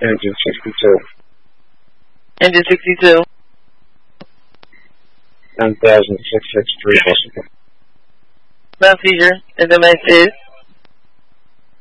Engine 62. Engine 62. 10,663 possible. Ground seizure. And the message is?